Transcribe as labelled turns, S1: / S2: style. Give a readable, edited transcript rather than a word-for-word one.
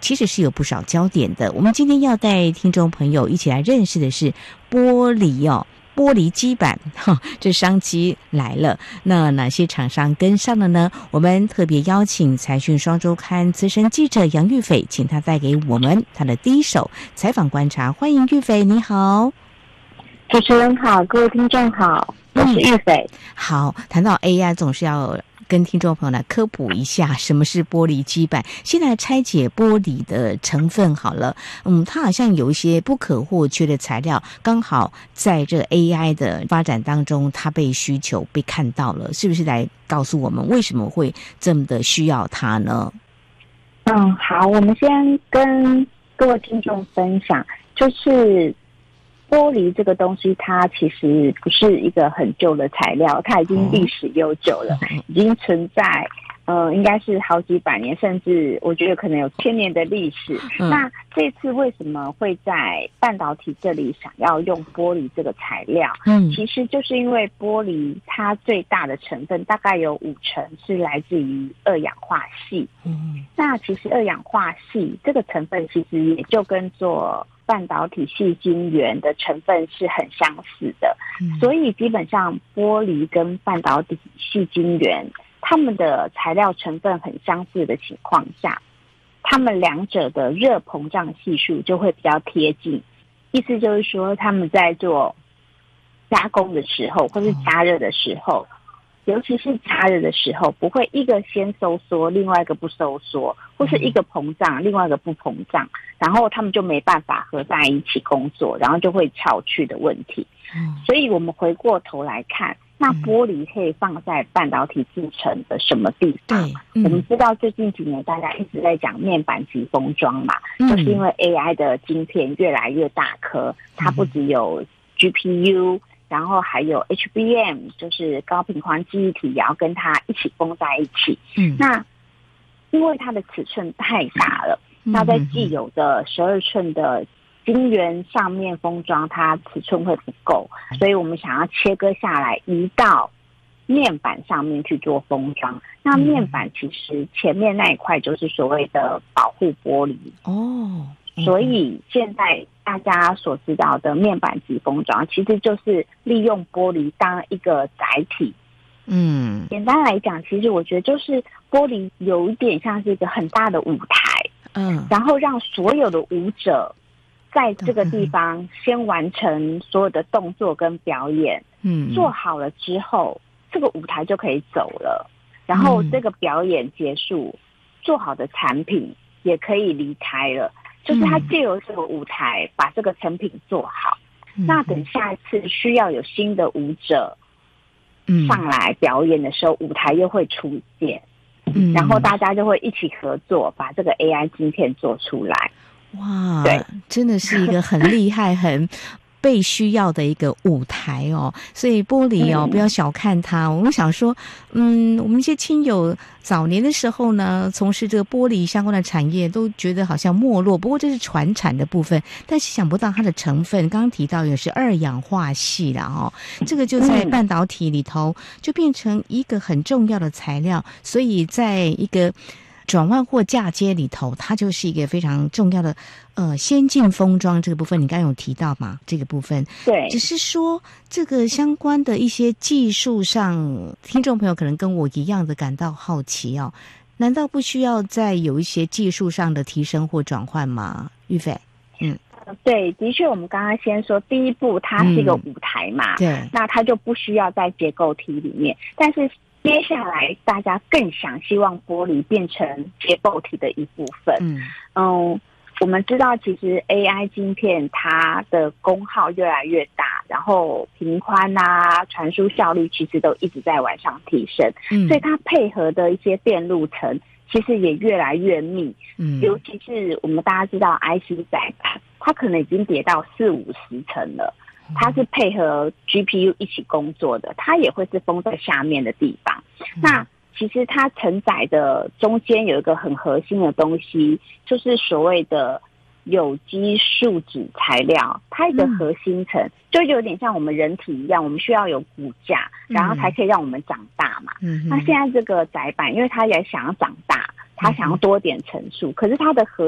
S1: 其实是有不少焦点的。我们今天要带听众朋友一起来认识的是玻璃玻璃基板这商机来了，那哪些厂商跟上了呢？我们特别邀请财讯双周刊资深记者杨玉斐，请他带给我们他的第一手采访观察。欢迎玉斐，你好。
S2: 主持人好，各位听众好，我是玉斐。
S1: 好，谈到 AI 总是要跟听众朋友来科普一下什么是玻璃基板。先来拆解玻璃的成分好了。它好像有一些不可或缺的材料，刚好在这 AI 的发展当中，它被需求被看到了，是不是来告诉我们为什么会这么的需要它呢？
S2: 好，我们先跟各位听众分享，就是玻璃这个东西，它其实不是一个很旧的材料，它已经历史悠久了，已经存在，应该是好几百年，甚至我觉得可能有1000年的历史。那这次为什么会在半导体这里想要用玻璃这个材料？其实就是因为玻璃它最大的成分大概有50%是来自于二氧化硒。那其实二氧化硒这个成分其实也就跟做半导体矽晶圆的成分是很相似的，所以基本上玻璃跟半导体矽晶圆它们的材料成分很相似的情况下，它们两者的热膨胀系数就会比较贴近。意思就是说，他们在做加工的时候或是加热的时候，尤其是加热的时候，不会一个先收缩，另外一个不收缩，或是一个膨胀，另外一个不膨胀，然后他们就没办法合在一起工作，然后就会翘去的问题。所以我们回过头来看，那玻璃可以放在半导体制成的什么地方？我们知道最近几年大家一直在讲面板级封装嘛，就是因为 AI 的晶片越来越大颗，它不只有 GPU，然后还有 HBM， 就是高频宽记忆体也要跟它一起封在一起。那因为它的尺寸太大了，那在既有的12寸的晶圆上面封装，它尺寸会不够，所以我们想要切割下来移到面板上面去做封装。那面板其实前面那一块就是所谓的保护玻璃所以现在大家所知道的面板级封装，其实就是利用玻璃当一个载体。简单来讲，其实我觉得就是玻璃有一点像是一个很大的舞台，然后让所有的舞者在这个地方先完成所有的动作跟表演，做好了之后，这个舞台就可以走了，然后这个表演结束，做好的产品也可以离开了。就是他借由这个舞台把这个成品做好，那等下一次需要有新的舞者上来表演的时候，舞台又会出现，然后大家就会一起合作把这个 AI 晶片做出来。
S1: 哇，对，真的是一个很厉害很被需要的一个舞台所以玻璃不要小看它。我们想说我们一些亲友早年的时候呢，从事这个玻璃相关的产业都觉得好像没落，不过这是传产的部分，但是想不到它的成分刚刚提到也是二氧化硒啦这个就在半导体里头就变成一个很重要的材料，所以在一个转换或嫁接里头，它就是一个非常重要的先进封装这个部分，你刚刚有提到嘛？这个部分
S2: 对，
S1: 只是说这个相关的一些技术上，听众朋友可能跟我一样的感到好奇难道不需要再有一些技术上的提升或转换吗？玉斐？
S2: 对，的确，我们刚刚先说第一步，它是一个舞台嘛，对，那它就不需要在结构体里面，但是接下来大家更希望玻璃变成结构体的一部分。我们知道其实 AI 晶片它的功耗越来越大，然后频宽传输效率其实都一直在往上提升，所以它配合的一些电路层其实也越来越密。尤其是我们大家知道 IC 载板，它可能已经叠到40-50层了，它是配合 GPU 一起工作的，它也会是封在下面的地方。那其实它承载的中间有一个很核心的东西，就是所谓的有机树脂材料，它一个核心层就有点像我们人体一样，我们需要有骨架，然后才可以让我们长大嘛。那现在这个载板，因为它也想要长大，它想要多点层数，可是它的核